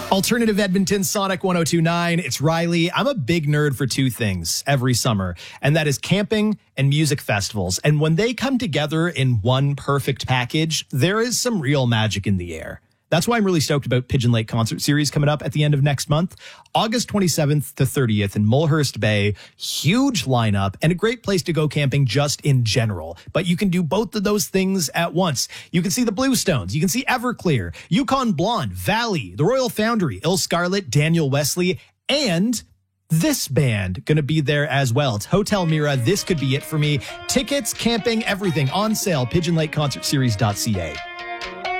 Alternative Edmonton, Sonic 102.9. It's Riley. I'm a big nerd for two things every summer, and that is camping and music festivals. And when they come together in one perfect package, there is some real magic in the air. That's why I'm really stoked about Pigeon Lake Concert Series coming up at the end of next month. August 27th to 30th in Mulhurst Bay. Huge lineup and a great place to go camping just in general. But you can do both of those things at once. You can see the Bluestones. You can see Everclear, Yukon Blonde, Valley, the Royal Foundry, Il Scarlet, Daniel Wesley, and this band going to be there as well. It's Hotel Mira. This could be it for me. Tickets, camping, everything on sale. PigeonLakeConcertSeries.ca.